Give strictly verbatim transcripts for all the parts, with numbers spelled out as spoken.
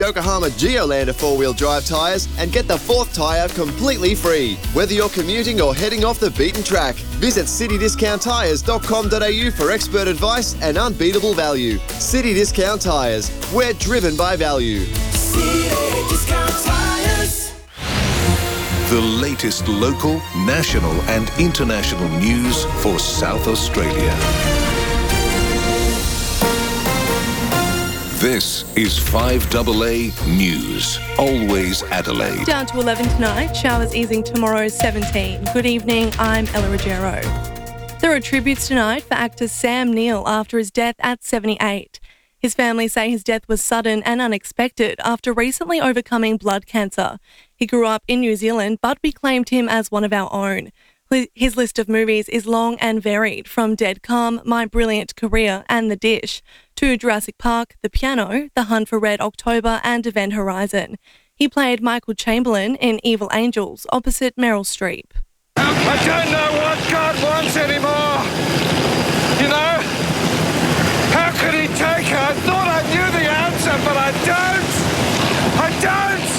Yokohama Geolander four-wheel drive tyres and get the fourth tyre completely free. Whether you're commuting or heading off the beaten track, visit city discount tyres dot com dot a u for expert advice and unbeatable value. City Discount Tyres. We're driven by value. City Discount Tyres. The latest local, national and international news for South Australia. This is five A A News. Always Adelaide. Down to eleven tonight. Showers easing tomorrow, seventeen. Good evening, I'm Ella Ruggiero. There are tributes tonight for actor Sam Neill after his death at seventy-eight. His family say his death was sudden and unexpected after recently overcoming blood cancer. He grew up in New Zealand, but we claimed him as one of our own. His list of movies is long and varied, from Dead Calm, My Brilliant Career and The Dish, to Jurassic Park, The Piano, The Hunt for Red October and Event Horizon. He played Michael Chamberlain in Evil Angels opposite Meryl Streep. I don't know what God wants anymore. You know? How could he take her? I thought I knew the answer, but I don't. I don't.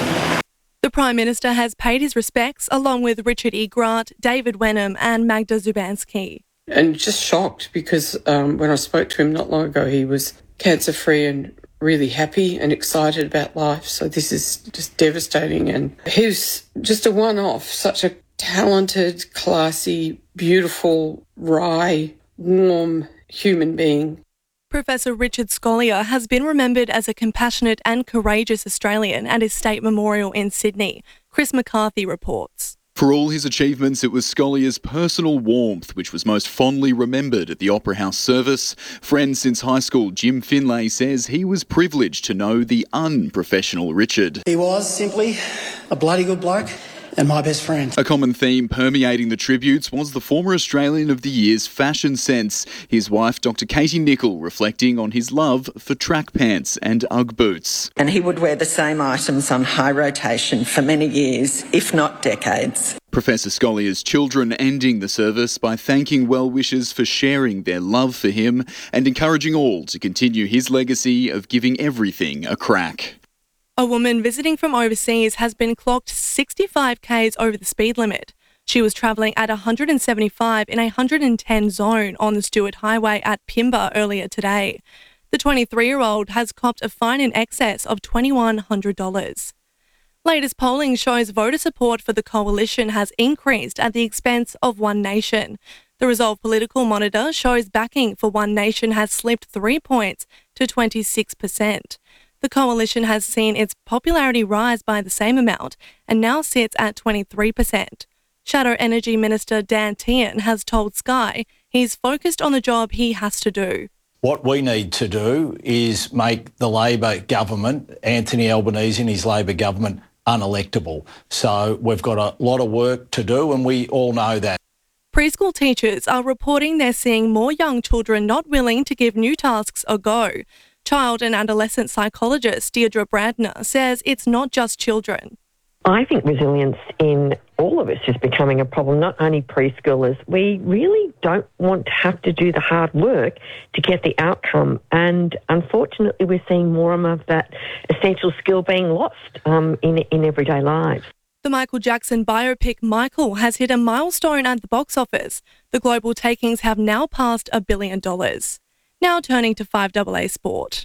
The Prime Minister has paid his respects along with Richard E. Grant, David Wenham and Magda Zubanski. And just shocked because um, when I spoke to him not long ago, he was cancer-free and really happy and excited about life. So this is just devastating. And he was just a one-off, such a talented, classy, beautiful, wry, warm human being. Professor Richard Scolyer has been remembered as a compassionate and courageous Australian at his State Memorial in Sydney. Chris McCarthy reports. For all his achievements, it was Scollier's personal warmth which was most fondly remembered at the Opera House service. Friend since high school Jim Finlay says he was privileged to know the unprofessional Richard. He was simply a bloody good bloke and my best friend. A common theme permeating the tributes was the former Australian of the Year's fashion sense. His wife, Doctor Katie Nicol, reflecting on his love for track pants and Ugg boots. And he would wear the same items on high rotation for many years, if not decades. Professor Schollier's children ending the service by thanking well-wishers for sharing their love for him and encouraging all to continue his legacy of giving everything a crack. A woman visiting from overseas has been clocked sixty-five kays over the speed limit. She was travelling at one hundred seventy-five in a one hundred ten zone on the Stuart Highway at Pimba earlier today. The twenty-three-year-old has copped a fine in excess of two thousand one hundred dollars. Latest polling shows voter support for the coalition has increased at the expense of One Nation. The Resolve Political Monitor shows backing for One Nation has slipped three points to twenty-six percent. The coalition has seen its popularity rise by the same amount and now sits at twenty-three percent. Shadow Energy Minister Dan Tehan has told Sky he's focused on the job he has to do. What we need to do is make the Labor government, Anthony Albanese and his Labor government, unelectable. So we've got a lot of work to do and we all know that. Preschool teachers are reporting they're seeing more young children not willing to give new tasks a go. Child and adolescent psychologist Deirdre Brandner says it's not just children. I think resilience in all of us is becoming a problem, not only preschoolers. We really don't want to have to do the hard work to get the outcome. And unfortunately, we're seeing more and more of that essential skill being lost um, in, in everyday lives. The Michael Jackson biopic Michael has hit a milestone at the box office. The global takings have now passed a billion dollars. Now turning to five A A Sport.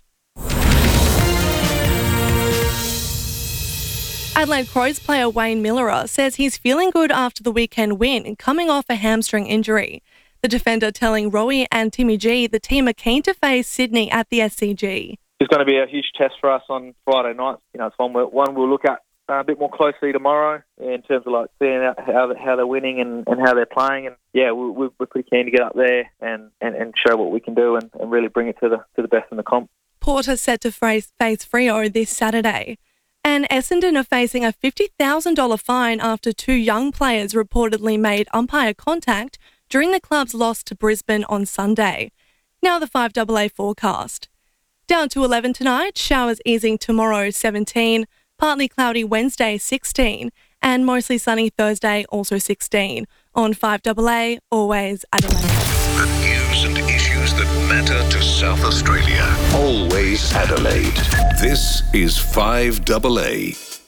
Adelaide Crows player Wayne Miller says he's feeling good after the weekend win, coming off a hamstring injury. The defender telling Rowie and Timmy G the team are keen to face Sydney at the S C G. It's going to be a huge test for us on Friday night. You know, it's one, we're, one we'll look at uh, a bit more closely tomorrow in terms of like seeing out how how they're winning and, and how they're playing. And yeah, we're, we're pretty keen to get up there and, and, and show what we can do and, and really bring it to the to the best in the comp. Port are set to face, face Freo this Saturday. And Essendon are facing a fifty thousand dollars fine after two young players reportedly made umpire contact during the club's loss to Brisbane on Sunday. Now the five A A forecast. Down to eleven tonight, showers easing tomorrow seventeen, partly cloudy Wednesday sixteen, and mostly sunny Thursday also sixteen. On five A A, always Adelaide. The news and issues news that matter to South Australia. Always Adelaide. This is five A A.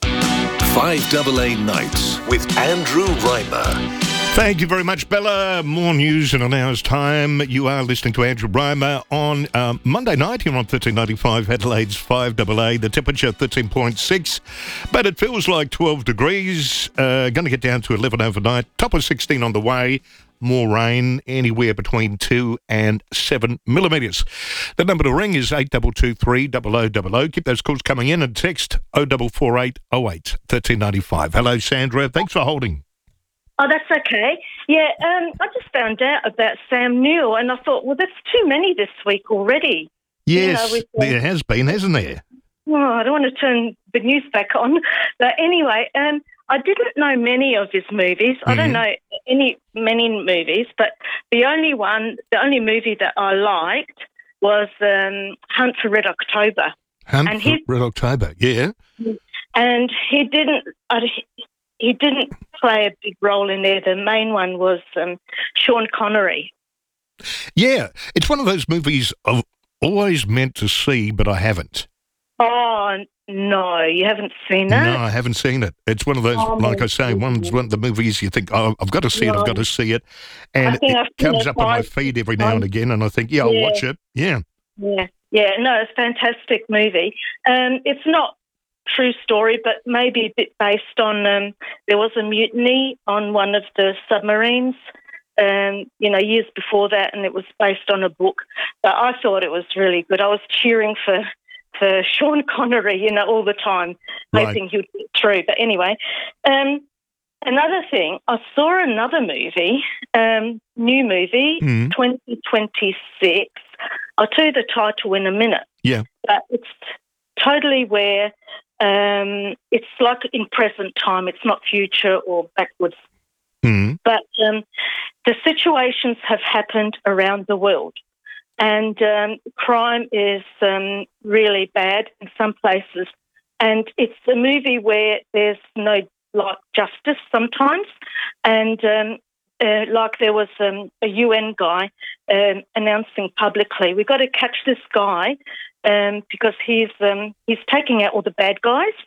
five A A Nights with Andrew Reimer. Thank you very much, Bella. More news in an hour's time. You are listening to Andrew Reimer on um, Monday night here on thirteen ninety-five Adelaide's five A A. The temperature thirteen point six, but it feels like twelve degrees. Uh, going to get down to eleven overnight. Top of sixteen on the way. More rain, anywhere between two and seven millimetres. The number to ring is eight two two three double oh double oh. Keep those calls coming in and text oh four four eight oh eight thirteen ninety-five. Hello, Sandra. Thanks for holding. Oh, that's okay. Yeah, um, I just found out about Sam Neill, and I thought, well, that's too many this week already. Yes, you know, with, uh, there has been, hasn't there? Oh, I don't want to turn the news back on. But anyway, um, I didn't know many of his movies. Mm-hmm. I don't know any many movies, but the only one, the only movie that I liked was um, Hunt for Red October. Hunt and for he, Red October, yeah. And he didn't... I, He didn't play a big role in there. The main one was um, Sean Connery. Yeah, it's one of those movies I've always meant to see, but I haven't. Oh, no, you haven't seen that? No, I haven't seen it. It's one of those, oh, like I say, one's one of the movies you think, oh, I've got to see no. it, I've got to see it. And it comes up on my feed every now and again, and I think, yeah, I'll yeah. watch it. Yeah. Yeah, yeah, no, it's a fantastic movie. Um, it's not true story, but maybe a bit based on, um, there was a mutiny on one of the submarines, um, you know, years before that, and it was based on a book. But I thought it was really good. I was cheering for, for Sean Connery, you know, all the time, right. hoping he would get through. But anyway, um, another thing, I saw another movie, um, new movie, mm. twenty twenty-six. I'll tell you the title in a minute. Yeah. But it's totally where... Um, it's like in present time. It's not future or backwards. Mm. But um, the situations have happened around the world, and um, crime is um, really bad in some places. And it's a movie where there's no like justice sometimes, and um, uh, like there was um, a U N guy um, announcing publicly, we've got to catch this guy. Um, because he's um, he's taking out all the bad guys,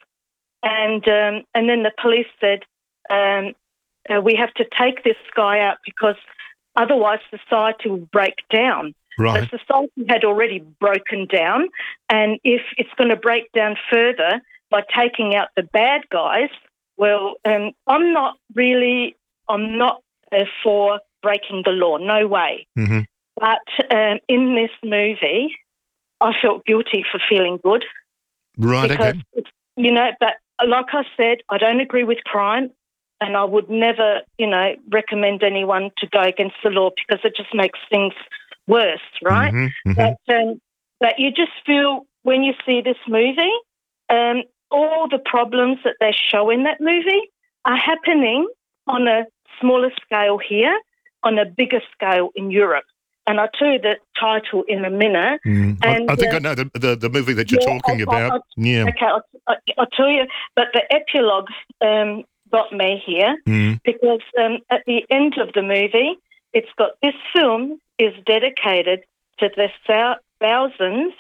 and um, and then the police said um, uh, we have to take this guy out because otherwise society will break down. Right. The society had already broken down, and if it's going to break down further by taking out the bad guys, well, um, I'm not really I'm not uh, for breaking the law. No way. Mm-hmm. But um, in this movie, I felt guilty for feeling good. Right, because, okay. You know, but like I said, I don't agree with crime, and I would never, you know, recommend anyone to go against the law because it just makes things worse, right? Mm-hmm, mm-hmm. But, um, but you just feel when you see this movie, um, all the problems that they show in that movie are happening on a smaller scale here, on a bigger scale in Europe. And I'll tell you the title in a minute. Mm. And, I, I think uh, I know the, the the movie that you're yeah, talking I, about. I, I, yeah. Okay, I'll, I, I'll tell you. But the epilogue um, got me here mm. because um, at the end of the movie, it's got this film is dedicated to the thousands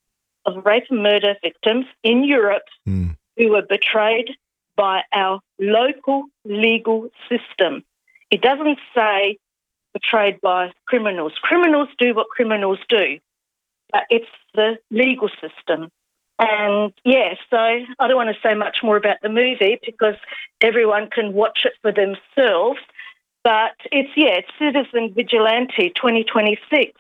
of rape and murder victims in Europe mm. who were betrayed by our local legal system. It doesn't say betrayed by criminals. Criminals do what criminals do, but it's the legal system. And, yeah, so I don't want to say much more about the movie because everyone can watch it for themselves, but it's, yeah, it's Citizen Vigilante twenty twenty-six.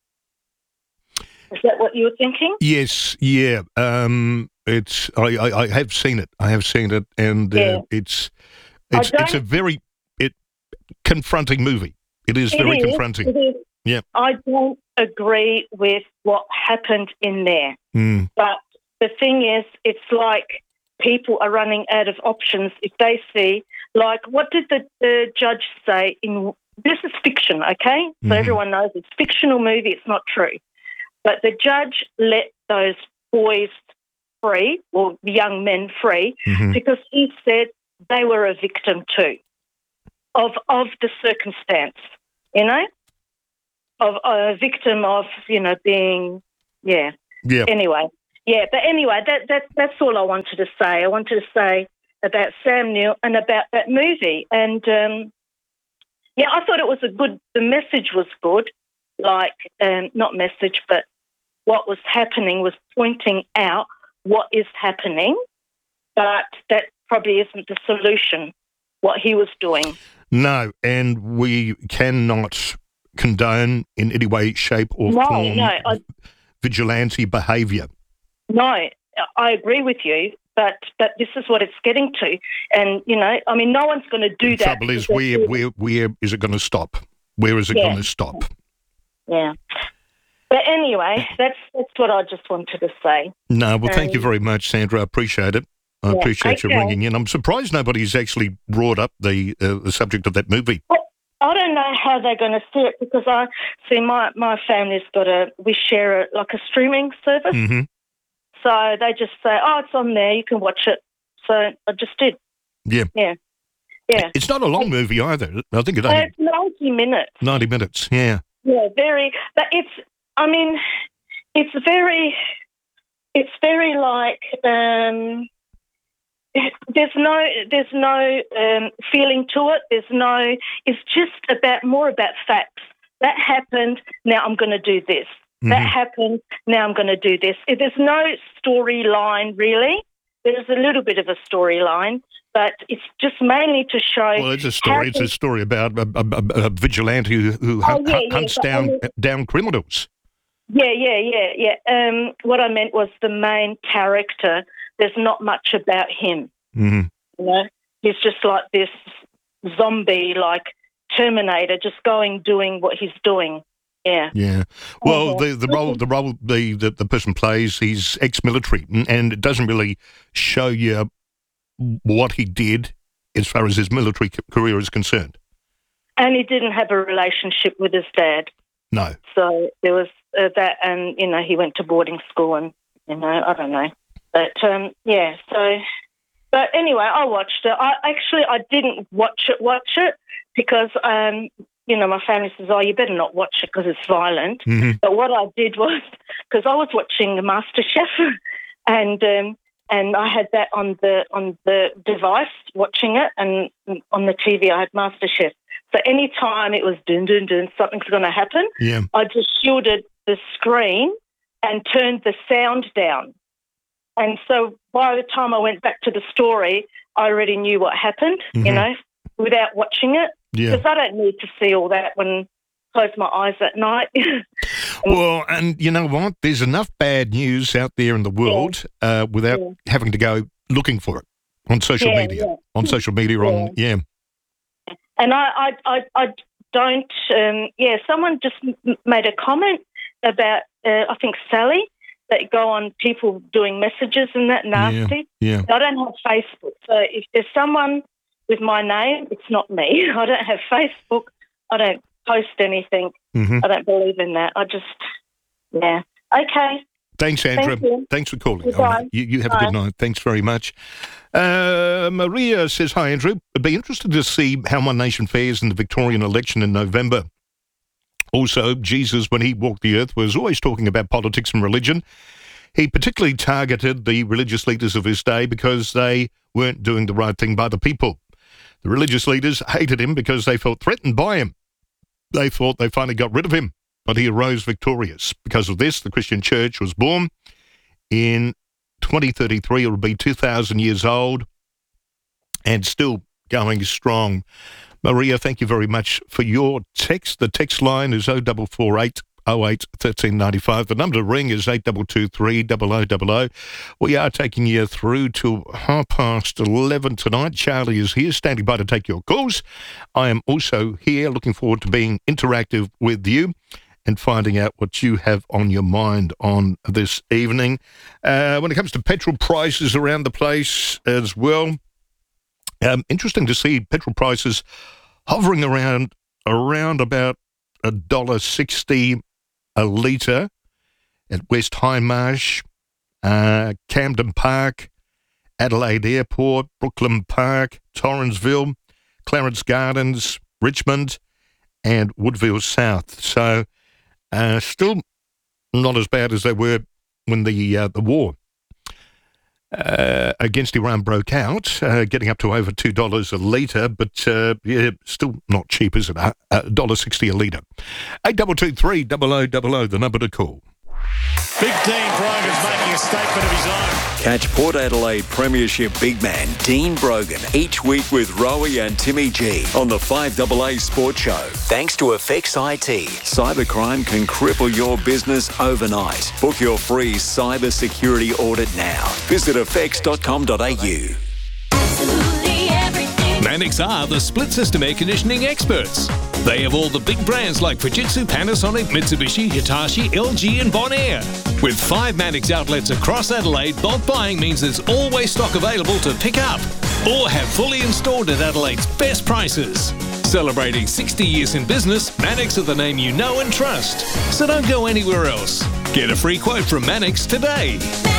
Is that what you were thinking? Yes, yeah. Um, it's I, I, I have seen it. I have seen it, and uh, Yeah. it's it's it's a very it confronting movie. It is It very is, confronting. it is. Yeah. I don't agree with what happened in there. Mm. But the thing is, it's like people are running out of options if they see, like, what did the, the judge say in, this is fiction, okay? So Mhm. everyone knows it's a fictional movie, it's not true. But the judge let those boys free, or the young men free, Mhm. because he said they were a victim too of, of the circumstance, you know? of a victim of, you know, being, yeah. Yeah. Anyway, yeah. But anyway, that that that's all I wanted to say. I wanted to say about Sam Neill and about that movie. And um, yeah, I thought it was a good. The message was good. Like, um, not message, but what was happening was pointing out what is happening, but that probably isn't the solution. What he was doing. No, and we cannot condone in any way, shape or No, form no, I- vigilante behaviour. No, I agree with you, but but this is what it's getting to, and you know, I mean, no one's going to do The that. trouble is, where, where, where is it going to stop? Where is it Yeah. going to stop? Yeah. But anyway, that's that's what I just wanted to say. No, well, thank you Um, very much, Sandra. I appreciate it. I Yeah, appreciate you okay. ringing in. I'm surprised nobody's actually brought up the uh, the subject of that movie. I don't know how they're going to see it because I see my my family's got a we share a, like a streaming service, Mm-hmm. so they just say, "Oh, it's on there, you can watch it." So I just did. Yeah. Yeah, yeah. It's not a long movie either. I think it's Uh, only it's ninety minutes. ninety minutes. Yeah. Yeah, very. But it's. I mean, it's very. It's very like. Um, there's no. There's no um, feeling to it. There's no. It's just about more about facts. That happened. Now I'm going to do this. That Mhm. happened. Now I'm going to do this. There's no storyline really. There's a little bit of a storyline, but it's just mainly to show. Well, it's a story. It's a story about a, a, a, a vigilante who, who Oh, hunt, yeah, yeah, hunts but I down mean- down criminals. Yeah, yeah, yeah, yeah. Um, what I meant was the main character. There's not much about him. Mm-hmm. You know, he's just like this zombie, like Terminator, just going doing what he's doing. Yeah. Yeah. Well, Oh, the the role the role the, the, the person plays, he's ex-military, and- and it doesn't really show you what he did as far as his military c- career is concerned. And he didn't have a relationship with his dad. No. So there was uh, that, and you know, he went to boarding school, and you know, I don't know, but um, yeah. So, but anyway, I watched it. I actually I didn't watch it, watch it because um, you know, my family says, "Oh, you better not watch it because it's violent." Mhm. But what I did was because I was watching MasterChef, and um, and I had that on the on the device watching it, and on the T V I had MasterChef. So any time it was dun dun dun, something's going to happen. Yeah. I just shielded the screen and turned the sound down. And so by the time I went back to the story, I already knew what happened, you Mhm. know, without watching it. Yeah. Because I don't need to see all that when I close my eyes at night. Well, and you know what? There's enough bad news out there in the world uh, without having to go looking for it on social Yeah, media. yeah. On social media, on yeah. And I, I, I, I don't, um, yeah, someone just m- made a comment about, uh, I think, Sally, that go on people doing messages and that nasty. Yeah. I don't have Facebook. So if there's someone with my name, it's not me. I don't have Facebook. I don't post anything. Mhm. I don't believe in that. I just, yeah. Okay. Thanks, Sandra. Thank you. Thanks for calling. Goodbye. All right. You, you have a good Bye. night. Thanks very much. Uh, Maria says, hi, Andrew. I'd be interested to see how One Nation fares in the Victorian election in November. Also, Jesus, when he walked the earth, was always talking about politics and religion. He particularly targeted the religious leaders of his day because they weren't doing the right thing by the people. The religious leaders hated him because they felt threatened by him. They thought they finally got rid of him, but he arose victorious. Because of this, the Christian church was born. In twenty thirty-three, it will be two thousand years old and still going strong. Maria, thank you very much for your text. The text line is oh four four eight oh eight one three nine five. The number to ring is eight two two three zero zero zero zero. We are taking you through to half past eleven tonight. Charlie is here, standing by to take your calls. I am also here, looking forward to being interactive with you and finding out what you have on your mind on this evening. Uh, when it comes to petrol prices around the place as well, um, interesting to see petrol prices hovering around around about a dollar sixty a litre at West Hindmarsh, uh, Camden Park, Adelaide Airport, Brooklyn Park, Torrensville, Clarence Gardens, Richmond, and Woodville South. So Uh, still not as bad as they were when the uh, the war uh, against Iran broke out, uh, getting up to over two dollars a litre, but uh, yeah, still not cheap, is it? Uh, one dollar sixty a litre. eight two two three, double oh double oh, the number to call. Big Dean Brogan's making a statement of his own. Catch Port Adelaide Premiership big man Dean Brogan each week with Rowie and Timmy G on the five A A Sports Show. Thanks to Effects I T. Cybercrime can cripple your business overnight. Book your free cyber security audit now. Visit effects dot com dot a u. Mannix are the split system air conditioning experts. They have all the big brands like Fujitsu, Panasonic, Mitsubishi, Hitachi, L G and Bonaire. With five Mannix outlets across Adelaide, bulk buying means there's always stock available to pick up or have fully installed at Adelaide's best prices. Celebrating sixty years in business, Mannix are the name you know and trust. So don't go anywhere else. Get a free quote from Mannix today.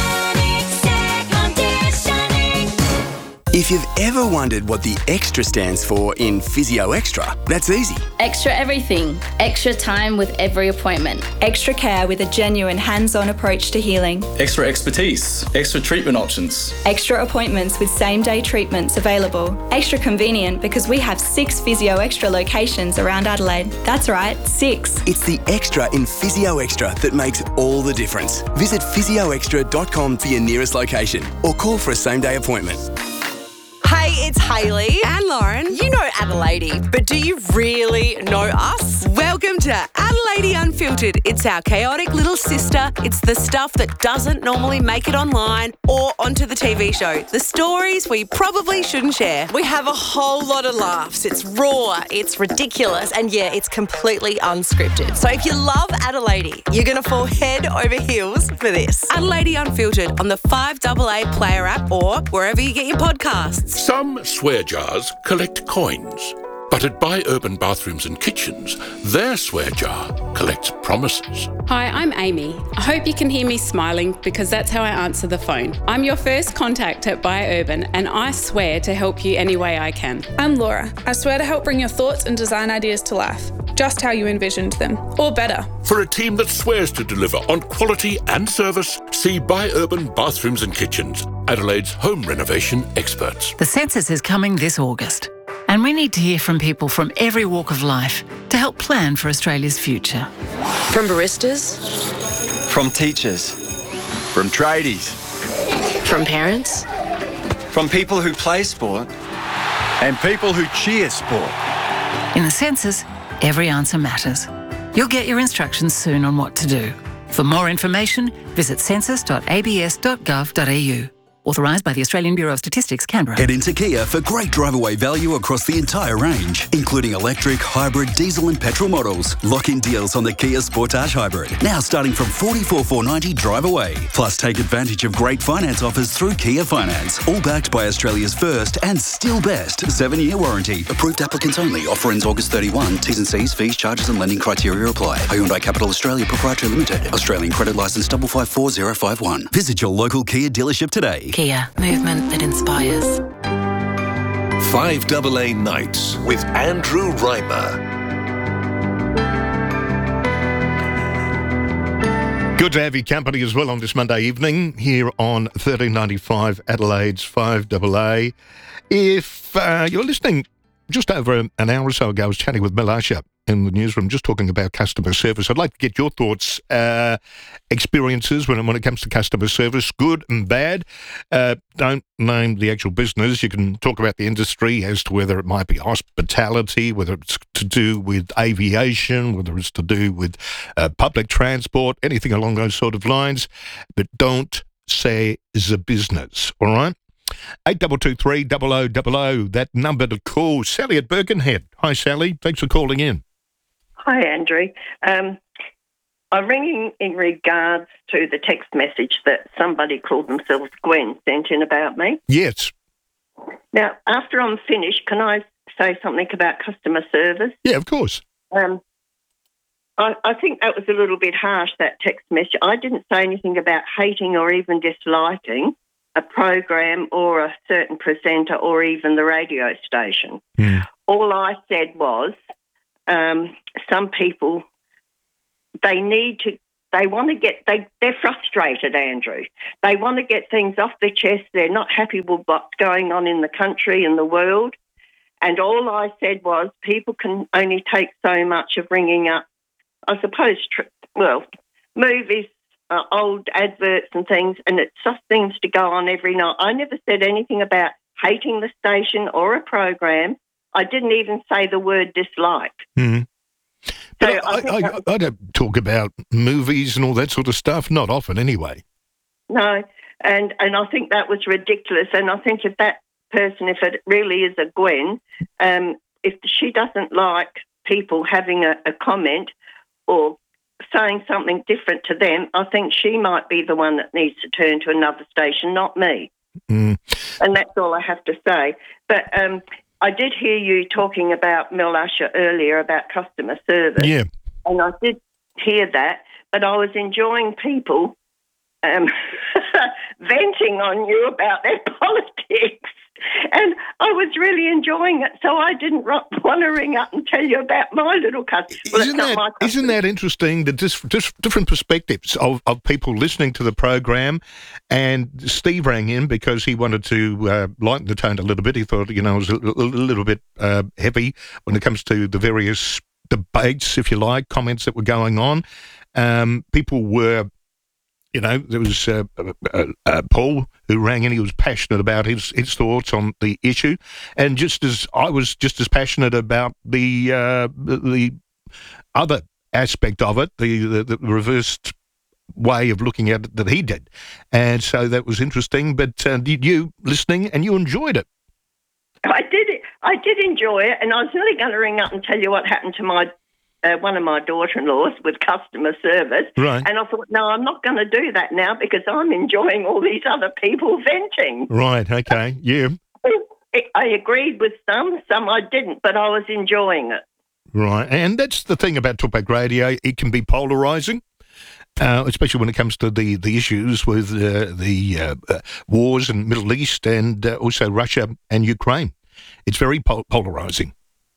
If you've ever wondered what the extra stands for in Physio Extra, that's easy. Extra everything. Extra time with every appointment. Extra care with a genuine hands-on approach to healing. Extra expertise. Extra treatment options. Extra appointments with same-day treatments available. Extra convenient because we have six Physio Extra locations around Adelaide. That's right, six. It's the extra in Physio Extra that makes all the difference. Visit physio extra dot com for your nearest location or call for a same-day appointment. Hey, it's Hayley and Lauren. You know Adelaide, but do you really know us? Welcome to Adelaide Unfiltered. It's our chaotic little sister. It's the stuff that doesn't normally make it online or onto the T V show. The stories we probably shouldn't share. We have a whole lot of laughs. It's raw, it's ridiculous, and yeah, it's completely unscripted. So if you love Adelaide, you're going to fall head over heels for this. Adelaide Unfiltered on the five A A Player app or wherever you get your podcasts. Some swear jars collect coins, but at Buy Urban Bathrooms and Kitchens, their swear jar collects promises. Hi, I'm Amy. I hope you can hear me smiling because that's how I answer the phone. I'm your first contact at Buy Urban and I swear to help you any way I can. I'm Laura. I swear to help bring your thoughts and design ideas to life, just how you envisioned them, or better. For a team that swears to deliver on quality and service, see Buy Urban Bathrooms and Kitchens, Adelaide's home renovation experts. The census is coming this August, and we need to hear from people from every walk of life to help plan for Australia's future. From baristas, from teachers, from tradies, from parents, from people who play sport, and people who cheer sport. In the census, every answer matters. You'll get your instructions soon on what to do. For more information, visit census dot a b s dot gov dot a u. Authorised by the Australian Bureau of Statistics, Canberra. Head into Kia for great drive-away value across the entire range, including electric, hybrid, diesel and petrol models. Lock-in deals on the Kia Sportage Hybrid, now starting from forty-four thousand four hundred ninety dollars drive away. Plus, take advantage of great finance offers through Kia Finance, all backed by Australia's first and still best seven-year warranty. Approved applicants only. Offer ends August thirty-first. T's and C's, fees, charges and lending criteria apply. Hyundai Capital Australia Proprietary Limited. Australian credit licence five five four zero five one. Visit your local Kia dealership today. Kia, movement that inspires. five A A Nights with Andrew Reimer. Good to have your company as well on this Monday evening here on thirteen ninety-five Adelaide's five A A. If uh, you're listening, just over an hour or so ago, I was chatting with Mel Usher in the newsroom, just talking about customer service. I'd like to get your thoughts, uh, experiences when, when it comes to customer service, good and bad. Uh, don't name the actual business. You can talk about the industry as to whether it might be hospitality, whether it's to do with aviation, whether it's to do with uh, public transport, anything along those sort of lines. But don't say the business, all right? eight two two three, double oh double oh, that number to call. Sally at Birkenhead. Hi, Sally. Thanks for calling in. Hi, Andrew. Um, I'm ringing in regards to the text message that somebody called themselves Gwen sent in about me. Yes. Now, after I'm finished, can I say something about customer service? Yeah, of course. Um, I, I think that was a little bit harsh, that text message. I didn't say anything about hating or even disliking a program or a certain presenter or even the radio station. Mm. All I said was um, some people they need to, they want to get, they, they're frustrated, Andrew. They want to get things off their chest. They're not happy with what's going on in the country and the world. And all I said was people can only take so much of ringing up, I suppose, tr- well, movies, uh, old adverts and things, and it just seems to go on every night. I never said anything about hating the station or a program. I didn't even say the word dislike. Mm-hmm. So I, I, think I, that- I, I don't talk about movies and all that sort of stuff, not often anyway. No, and, and I think that was ridiculous. And I think if that person, if it really is a Gwen, um, if she doesn't like people having a, a comment or saying something different to them, I think she might be the one that needs to turn to another station, not me. Mm. And that's all I have to say. But um, I did hear you talking about Mel Usher earlier about customer service. Yeah. And I did hear that, but I was enjoying people um, venting on you about their politics. And I was really enjoying it, so I didn't ro- want to ring up and tell you about my little customer. Well, Isn't that, isn't that interesting, the dis- dis- different perspectives of, of people listening to the program? And Steve rang in because he wanted to uh, lighten the tone a little bit. He thought, you know, it was a, a little bit uh, heavy when it comes to the various debates, if you like, comments that were going on. Um, people were... You know, there was uh, uh, uh, Paul who rang in. He was passionate about his, his thoughts on the issue, and just as I was just as passionate about the uh, the other aspect of it, the, the, the reversed way of looking at it that he did, and so that was interesting. But uh, did you listening and you enjoyed it? I did it. I did enjoy it, and I was really going to ring up and tell you what happened to my. Uh, one of my daughter-in-laws with customer service. Right. And I thought, no, I'm not going to do that now because I'm enjoying all these other people venting. Right, okay, yeah. I agreed with some, some I didn't, but I was enjoying it. Right, and that's the thing about Talkback Radio. It can be polarising, uh, especially when it comes to the, the issues with uh, the uh, uh, wars in the Middle East and uh, also Russia and Ukraine. It's very pol- polarising.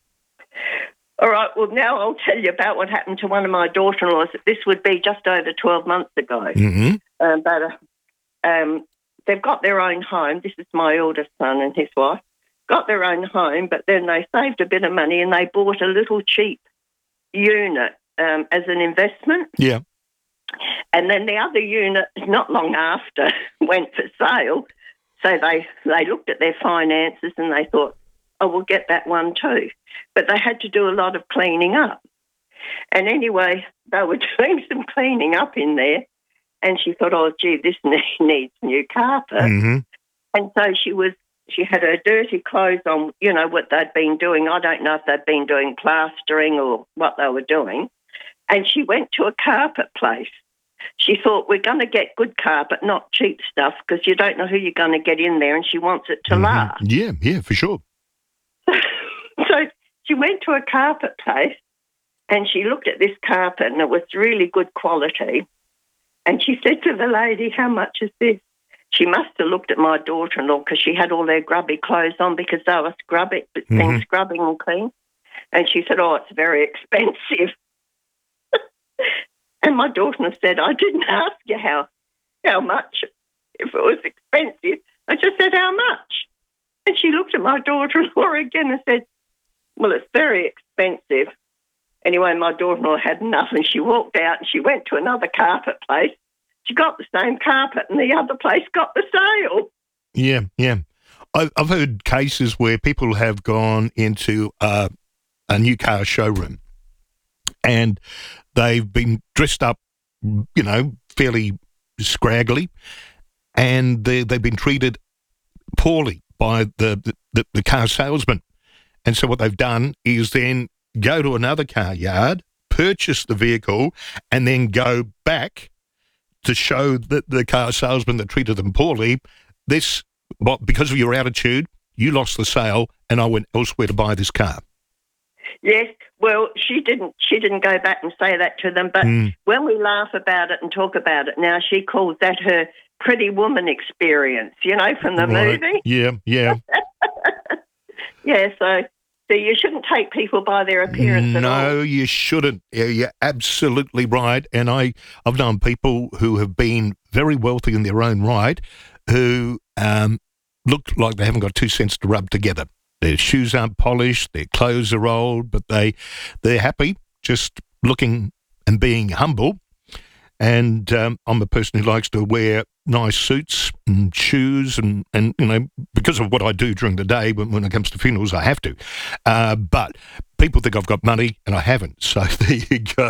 All right, well, now I'll tell you about what happened to one of my daughter-in-laws. This would be just over twelve months ago. Mm-hmm. Um, but uh, um, they've got their own home. This is my oldest son and his wife. Got their own home, but then they saved a bit of money and they bought a little cheap unit um, as an investment. Yeah. And then the other unit, not long after, went for sale. So they, they looked at their finances and they thought, oh, we'll get that one too. But they had to do a lot of cleaning up. And anyway, they were doing some cleaning up in there. And she thought, oh, gee, this needs new carpet. Mm-hmm. And so she was, she had her dirty clothes on, you know, what they'd been doing. I don't know if they'd been doing plastering or what they were doing. And she went to a carpet place. She thought, we're going to get good carpet, not cheap stuff, because you don't know who you're going to get in there, and she wants it to Mm-hmm. last. Yeah, yeah, for sure. So she went to a carpet place and she looked at this carpet and it was really good quality. And she said to the lady, how much is this? She must have looked at my daughter-in-law because she had all their grubby clothes on because they were scrubbing, Mm-hmm. things scrubbing and clean. And she said, oh, it's very expensive. And my daughter said, I didn't ask you how, how much, if it was expensive. I just said, how much? And she looked at my daughter-in-law again and said, well, it's very expensive. Anyway, my daughter-in-law had enough and she walked out and she went to another carpet place. She got the same carpet and the other place got the sale. Yeah, yeah. I've, I've heard cases where people have gone into uh, a new car showroom and they've been dressed up, you know, fairly scraggly, and they, they've been treated poorly by the, the, the car salesman. And so what they've done is then go to another car yard, purchase the vehicle, and then go back to show the, the car salesman that treated them poorly, this, well, because of your attitude, you lost the sale and I went elsewhere to buy this car. Yes, well, she didn't She didn't go back and say that to them, but Mm. when we laugh about it and talk about it now, she calls that her Pretty Woman experience, you know, from the Right. movie. Yeah, yeah. Yeah, so So you shouldn't take people by their appearance at all. No, you shouldn't. Yeah, you're absolutely right. And I, I've known people who have been very wealthy in their own right who um, look like they haven't got two cents to rub together. Their shoes aren't polished, their clothes are old, but they, they're happy just looking and being humble. And um, I'm a person who likes to wear nice suits and shoes and, and you know, because of what I do during the day, when, when it comes to funerals, I have to. Uh, but people think I've got money and I haven't. So there you go.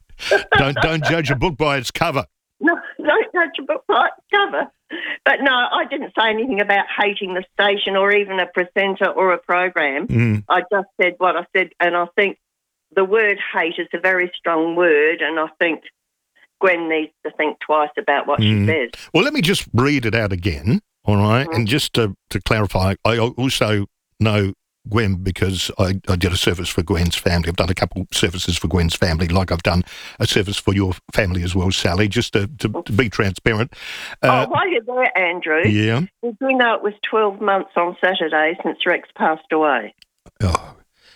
don't don't judge a book by its cover. No, don't judge a book by its cover. But no, I didn't say anything about hating the station or even a presenter or a program. Mm. I just said what I said, and I think the word hate is a very strong word, and I think Gwen needs to think twice about what Mm. she says. Well, let me just read it out again, all right? Mm. And just to, to clarify, I also know Gwen because I, I did a service for Gwen's family. I've done a couple services for Gwen's family, like I've done a service for your family as well, Sally, just to, to, to be transparent. Uh, oh, while you're there, Andrew, yeah. did you know it was twelve months on Saturday since Rex passed away? Oh,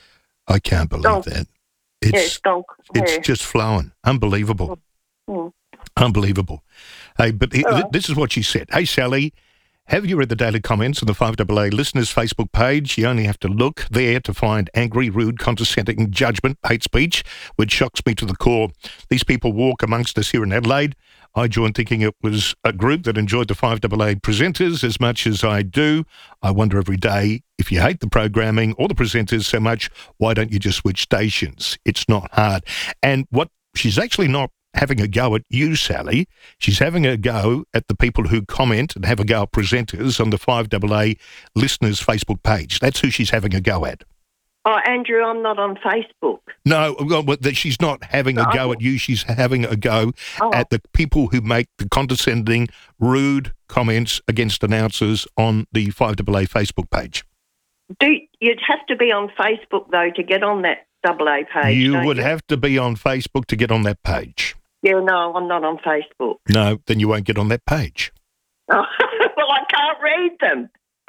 I can't believe Oh. that. Yeah, It's, it's gone. it's yeah. just flowing. Unbelievable. Mm. Unbelievable. Hey, but he- All right. this is what she said. Hey, Sally, have you read the daily comments on the five A A listeners' Facebook page? You only have to look there to find angry, rude, condescending judgment, hate speech, which shocks me to the core. These people walk amongst us here in Adelaide. I joined thinking it was a group that enjoyed the five A A presenters as much as I do. I wonder every day, if you hate the programming or the presenters so much, why don't you just switch stations? It's not hard. And what she's actually not having a go at you, Sally. She's having a go at the people who comment and have a go at presenters on the five A A listeners' Facebook page. That's who she's having a go at. Oh, Andrew, I'm not on Facebook. No, well, but that she's not having a go at you. She's having a go Oh. at the people who make the condescending, rude comments against announcers on the five A A Facebook page. Do you'd have to be on Facebook though to get on that double A page? You don't would you? have to be on Facebook to get on that page. Yeah, no, I'm not on Facebook. No, then you won't get on that page. Oh, well, I can't read them.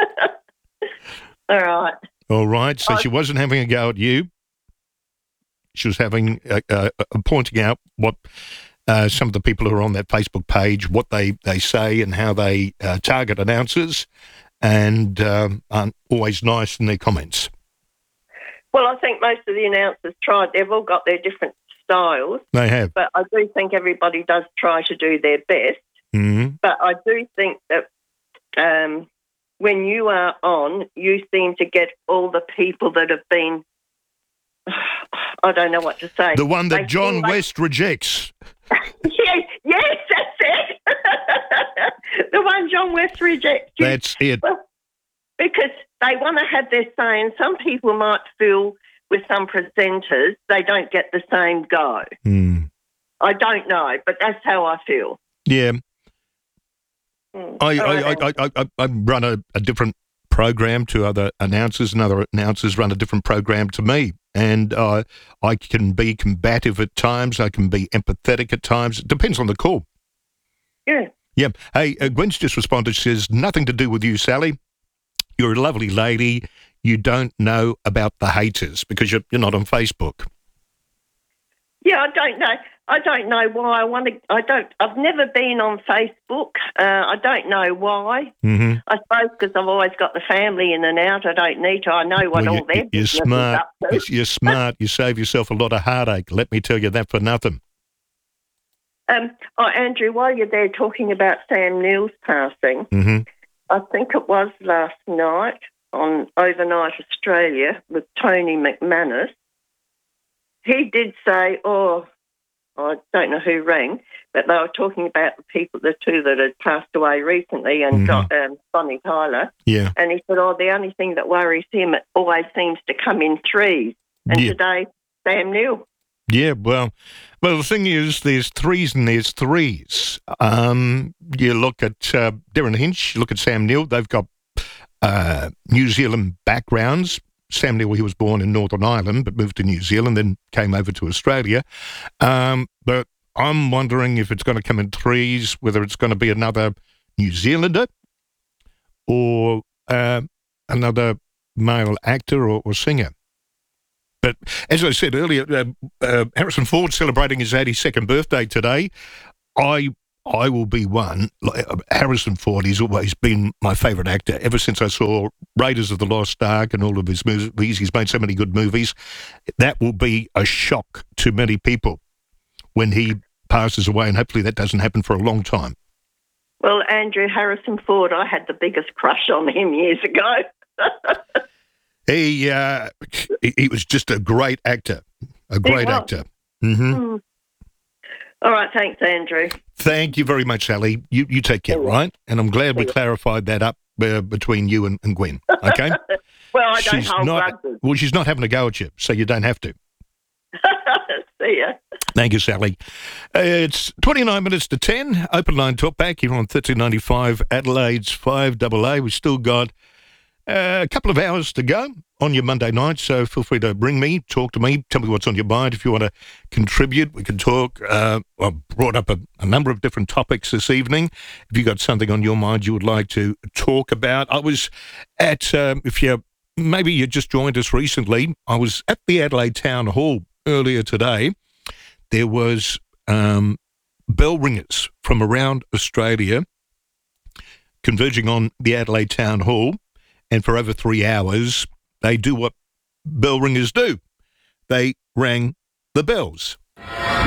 All right. All right, so Oh. she wasn't having a go at you. She was having uh, uh, uh, pointing out what uh, some of the people who are on that Facebook page, what they, they say and how they uh, target announcers, and um, aren't always nice in their comments. Well, I think most of the announcers tried. They've all got their different styles. They have. But I do think everybody does try to do their best. Mm-hmm. But I do think that um, when you are on, you seem to get all the people that have been, I don't know what to say. The one that They John feel like- West rejects. yes, yes, that's it. The one John West rejects. You- That's it. Well, because they want to have their say, and some people might feel with some presenters they don't get the same go. Mm. I don't know, but that's how I feel. Yeah. Mm. I, All I, right, I, I, I, I run a, a different program to other announcers, and other announcers run a different program to me. And uh, I can be combative at times. I can be empathetic at times. It depends on the call. Yeah. Yeah. Hey, uh, Gwen's just responded. She says, nothing to do with you, Sally. You're a lovely lady. You don't know about the haters because you're, you're not on Facebook. Yeah, I don't know. I don't know why I want to. I don't. I've never been on Facebook. Uh, I don't know why. Mm-hmm. I suppose because I've always got the family in and out. I don't need to. I know what Well, all you, their you're business is smart. up to. You're, you're smart. You save yourself a lot of heartache. Let me tell you that for nothing. Um, oh, Andrew, while you're there talking about Sam Neill's passing, Mm-hmm. I think it was last night on Overnight Australia with Tony McManus. He did say, oh, I don't know who rang, but they were talking about the people, the two that had passed away recently, and Mhm. Don- um, Bonnie Tyler. Yeah. And he said, oh, the only thing that worries him, it always seems to come in threes. And Yeah. today, Sam Neill. Yeah, well, well, the thing is, there's threes and there's threes. Um, you look at uh, Darren Hinch, you look at Sam Neill, they've got uh, New Zealand backgrounds. Sam Neill, he was born in Northern Ireland, but moved to New Zealand, then came over to Australia. Um, but I'm wondering if it's going to come in threes, whether it's going to be another New Zealander or uh, another male actor or, or singer. But as I said earlier, uh, uh, Harrison Ford celebrating his eighty-second birthday today. I I will be one. Like, uh, Harrison Ford, he's always been my favourite actor ever since I saw Raiders of the Lost Ark and all of his movies. He's made so many good movies. That will be a shock to many people when he passes away, and hopefully that doesn't happen for a long time. Well, Andrew, Harrison Ford, I had the biggest crush on him years ago. he, uh, he he was just a great actor, a great actor. Mm-hmm. Mm. All right, thanks, Andrew. Thank you very much, Sally. You you take care, right? And I'm glad we clarified that up uh, between you and, and Gwen, okay? Well, I don't she's hold not, grudges. Well, she's not having a go at you, so you don't have to. See ya. Thank you, Sally. Uh, it's twenty-nine minutes to ten. Open line talkback here on thirteen ninety-five Adelaide's five double A. We've still got uh, a couple of hours to go on your Monday night, so feel free to ring me, talk to me, tell me what's on your mind. If you want to contribute, we can talk. Uh, I've brought up a, a number of different topics this evening. If you've got something on your mind you would like to talk about. I was at, um, if you maybe you just joined us recently, I was at the Adelaide Town Hall earlier today. There was um, bell ringers from around Australia converging on the Adelaide Town Hall, and for over three hours, they do what bell ringers do. They rang the bells.